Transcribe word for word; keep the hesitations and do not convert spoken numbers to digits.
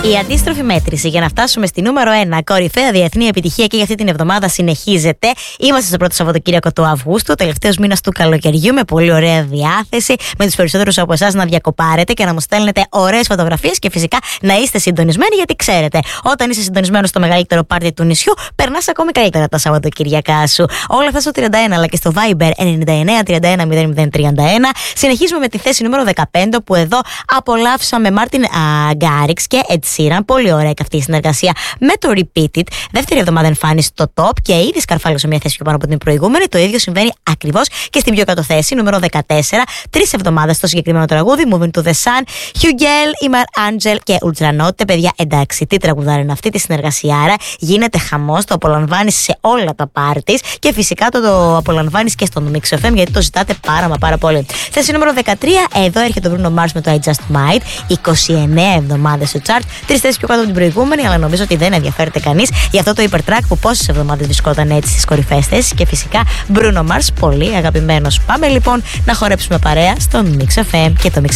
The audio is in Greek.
Η αντίστροφη μέτρηση για να φτάσουμε στη νούμερο ένα κορυφαία διεθνή επιτυχία και για αυτή την εβδομάδα συνεχίζεται. Είμαστε στο πρώτο Σαββατοκύριακο του Αυγούστου, τελευταίο μήνα του καλοκαιριού, με πολύ ωραία διάθεση, με τους περισσότερους από εσάς να διακοπάρετε και να μου στέλνετε ωραίες φωτογραφίες και φυσικά να είστε συντονισμένοι, γιατί ξέρετε, όταν είσαι συντονισμένος στο μεγαλύτερο πάρτι του νησιού, περνάς ακόμη καλύτερα τα Σαββατοκυριακά σου. Όλα αυτά στο τριάντα ένα αλλά και στο Viber ενενήντα εννέα τριάντα ένα μηδέν μηδέν τριάντα ένα. Συνεχίζουμε με τη θέση νούμερο δεκαπέντε, που εδώ απολαύσαμε Μάρτιν Γκάριξ και Ed Sheeran. Πολύ ωραία και αυτή η συνεργασία με το Repeat It. Δεύτερη εβδομάδα εμφάνιση στο top και ήδη σκαρφάλωσε μια θέση πιο πάνω από την προηγούμενη. Το ίδιο συμβαίνει ακριβώς και στην πιο κάτω θέση, νούμερο δεκατέσσερα. Τρεις εβδομάδες στο συγκεκριμένο τραγούδι, Moving to the Sun, Hugel, Imar Angel και Ultranote. Παιδιά, εντάξει, τι τραγουδάρα είναι αυτή, τη συνεργασιάρα. Γίνεται χαμός, το απολαμβάνεις σε όλα τα πάρτις και φυσικά το, το απολαμβάνεις και στο Mix εφ εμ, γιατί το ζητάτε πάρα μα πάρα πολύ. Θέση νούμερο δεκατρία, εδώ έρχεται το Bruno Mars με το I Just Might. είκοσι εννέα εβδομάδες στο chart. Τρεις θέσεις πιο κάτω από την προηγούμενη, αλλά νομίζω ότι δεν ενδιαφέρεται κανείς για αυτό το hypertrack που πόσες εβδομάδες βρισκόταν έτσι στις κορυφαίες θέσεις. Και φυσικά Bruno Mars, πολύ αγαπημένος. Πάμε λοιπόν να χορέψουμε παρέα στο Mix εφ εμ και το Mix